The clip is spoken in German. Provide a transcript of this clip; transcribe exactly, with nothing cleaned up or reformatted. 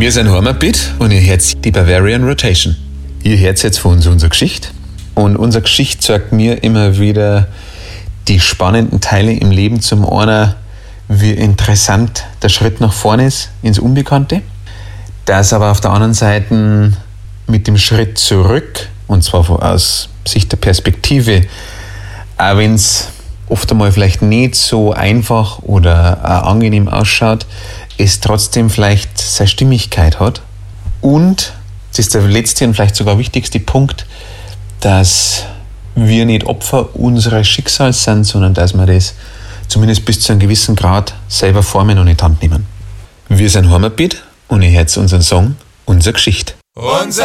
Wir sind Heimatbeat und ihr hört die Bavarian Rotation. Ihr hört jetzt von uns unsere Geschichte. Und unsere Geschichte zeigt mir immer wieder die spannenden Teile im Leben. Zum einen, wie interessant der Schritt nach vorne ist ins Unbekannte. Das aber auf der anderen Seite mit dem Schritt zurück, und zwar aus Sicht der Perspektive, auch wenn es oft einmal vielleicht nicht so einfach oder auch angenehm ausschaut, es trotzdem vielleicht seine Stimmigkeit hat. Und, das ist der letzte und vielleicht sogar wichtigste Punkt, dass wir nicht Opfer unseres Schicksals sind, sondern dass wir das zumindest bis zu einem gewissen Grad selber formen und in die Hand nehmen. Wir sind Heimatbeat und ihr hört unseren Song, unsere Geschichte. Unser